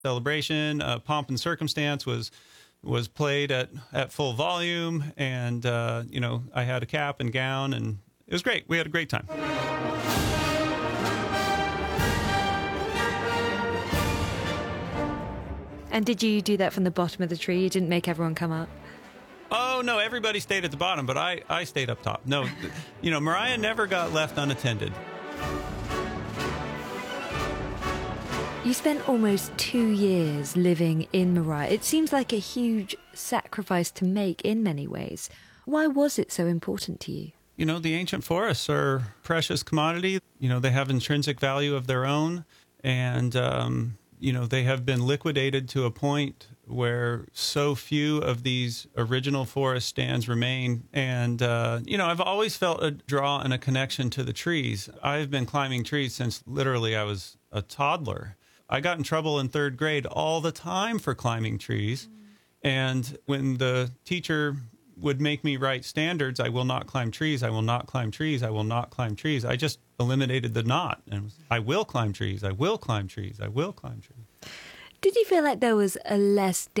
celebration. Pomp and Circumstance was played at full volume, and I had a cap and gown, and it was great. We had a great time. And did you do that from the bottom of the tree? You didn't make everyone come up? Oh, no, everybody stayed at the bottom, but I stayed up top. No, Mariah never got left unattended. You spent almost 2 years living in Moriah. It seems like a huge sacrifice to make in many ways. Why was it so important to you? The ancient forests are precious commodity. They have intrinsic value of their own, and they have been liquidated to a point where so few of these original forest stands remain. And, I've always felt a draw and a connection to the trees. I've been climbing trees since literally I was a toddler. I got in trouble in 3rd grade all the time for climbing trees. And when the teacher would make me write standards, I will not climb trees, I will not climb trees, I will not climb trees, I just eliminated the not. And I will climb trees, I will climb trees, I will climb trees. Did you feel like there was a less